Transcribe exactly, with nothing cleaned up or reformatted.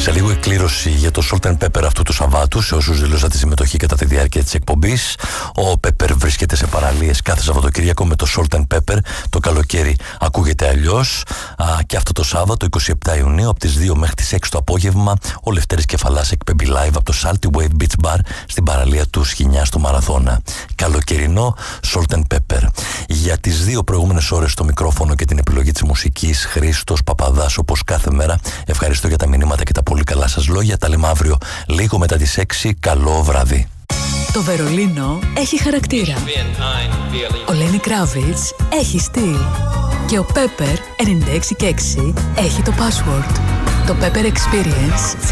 Σε λίγο εκκλήρωση για το Salt and Pepper αυτού του Σαββάτου, σε όσους δηλώσατε τη συμμετοχή κατά τη διάρκεια της εκπομπής. Ο Pepper βρίσκεται σε παραλίες κάθε Σαββατοκύριακο με το Salt and Pepper. Το καλοκαίρι ακούγεται αλλιώς. Α, και αυτό το Σάββατο, εικοστή εβδόμη Ιουνίου, από τις δύο μέχρι τις έξι το απόγευμα, ο Λευτέρης Κεφαλάς εκπέμπει live από το Salty Wave Beach Bar στην παραλία του Σχοινιά στο Μαραθώνα. Καλοκαιρινό Salt and Pepper. Για τις δύο προηγούμενες ώρες στο μικρόφωνο και την επιλογή της μουσικής, Χρήστος Παπαδάς, όπως κάθε μέρα. Ευχαριστώ για τα μηνύματα και τα πολύ καλά σας λόγια. Τα λέμε αύριο λίγο μετά τις έξι. Καλό βράδυ. Το Βερολίνο έχει χαρακτήρα. Ο Λένι Κράβιτς έχει στυλ. Και ο Pepper ενενήντα έξι και έξι έχει το password. Το Pepper Experience